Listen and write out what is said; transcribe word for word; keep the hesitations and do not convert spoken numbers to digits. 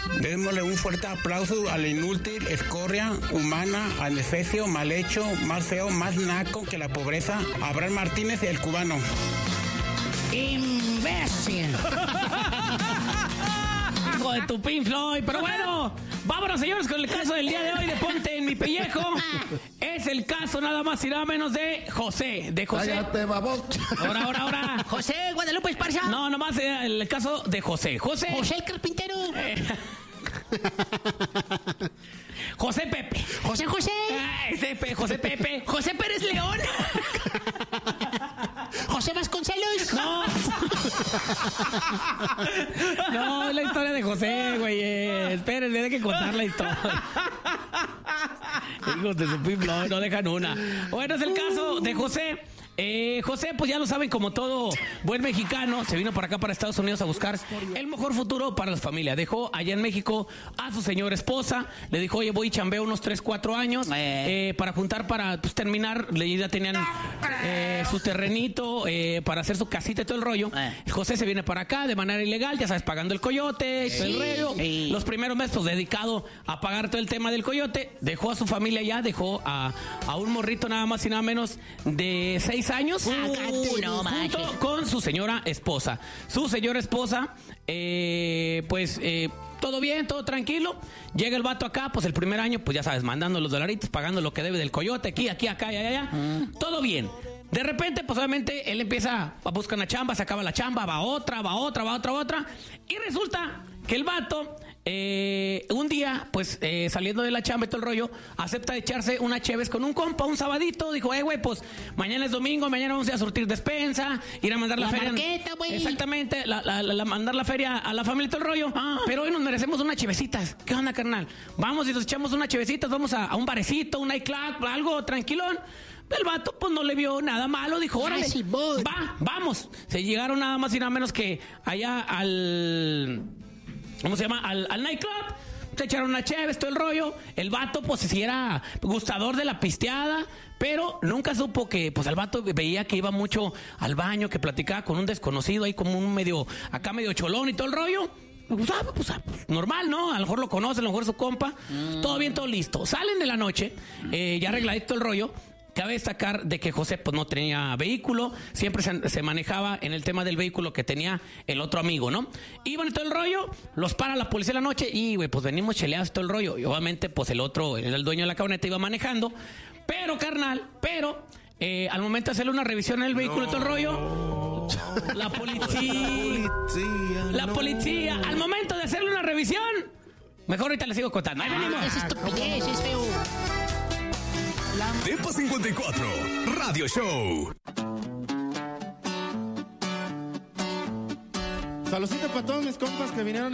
Démosle un fuerte aplauso al inútil, escoria, humana, adefesio, mal hecho, más feo, más naco que la pobreza, Abraham Martínez, el cubano. ¡Imbécil! Hijo de tu Pink Floyd. Pero bueno, vámonos, señores, con el caso del día de hoy de Ponte en mi pellejo. Es el caso nada más y nada menos de José. De José. Cállate, baboso. Ahora, ahora, ahora. José Guadalupe Esparza. No, nomás eh, el caso de José. José. José el carpintero. Eh, José Pepe. José José. Ay, Pepe, José Pepe. José Pérez León. José Vasconcelos. No. No, es la historia de José, güey. Eh, espérenme, hay que contar la historia. Hijos de su piblo, no dejan una. Bueno, es el caso de José. Eh, José, pues ya lo saben, como todo buen mexicano, se vino para acá, para Estados Unidos, a buscar el mejor futuro para la familia. Dejó allá en México a su señora esposa, le dijo, oye, voy y chambeo unos tres, cuatro años eh. Eh, para juntar, para pues, terminar. Ya tenían eh, su terrenito eh, para hacer su casita y todo el rollo. Eh. José se viene para acá de manera ilegal, ya sabes, pagando el coyote, sí, el rollo. Sí. Los primeros meses, pues, dedicado a pagar todo el tema del coyote. Dejó a su familia allá, dejó a, a un morrito nada más y nada menos de seis años uh, no, junto macho. con su señora esposa. Su señora esposa, eh, pues eh, todo bien, todo tranquilo. Llega el vato acá, pues el primer año, pues ya sabes, mandando los dolaritos, pagando lo que debe del coyote, aquí, aquí, acá, allá, allá. Mm. Todo bien. De repente, pues obviamente, él empieza a buscar una chamba, se acaba la chamba, va otra, va otra, va otra, va otra. Y resulta que el vato, eh, un día, pues eh, saliendo de la chamba y todo el rollo, acepta echarse una cheves con un compa, un sabadito. Dijo, eh, güey, pues mañana es domingo, mañana vamos a ir a surtir despensa, ir a mandar la, la feria. Marqueta, güey. Exactamente, la, la, la, mandar la feria a la familia y todo el rollo. Ah. Pero hoy nos merecemos unas chevecitas. ¿Qué onda, carnal? Vamos y nos echamos unas chevecitas, vamos a, a un barecito, un nightclub, algo tranquilón. El vato, pues, no le vio nada malo. Dijo, órale, Ay, sí, va, vamos. Se llegaron nada más y nada menos que allá al... ¿Cómo se llama? Al, al nightclub. Se echaron una chévere, todo el rollo. El vato, pues, sí era gustador de la pisteada, pero nunca supo que, pues, el vato veía que iba mucho al baño, que platicaba con un desconocido ahí como un medio, acá medio cholón y todo el rollo. Pues, ah, pues, ah, normal, ¿no? A lo mejor lo conoce, a lo mejor es su compa. Mm. Todo bien, todo listo. Salen de la noche, eh, ya arregladito el rollo. Cabe destacar de que José, pues, no tenía vehículo, siempre se, se manejaba en el tema del vehículo que tenía el otro amigo, ¿no? Iban y todo el rollo, los para la policía en la noche y, güey, pues venimos cheleados todo el rollo. Y obviamente, pues, el otro, el dueño de la camioneta iba manejando, pero, carnal, pero, eh, al momento de hacerle una revisión en el vehículo y todo el rollo, la policía, la policía, al momento de hacerle una revisión, mejor ahorita les sigo contando. Ahí venimos. Es estupidez, es feo. Depa cincuenta y cuatro, Radio Show. Saludcita para todos mis compas que vinieron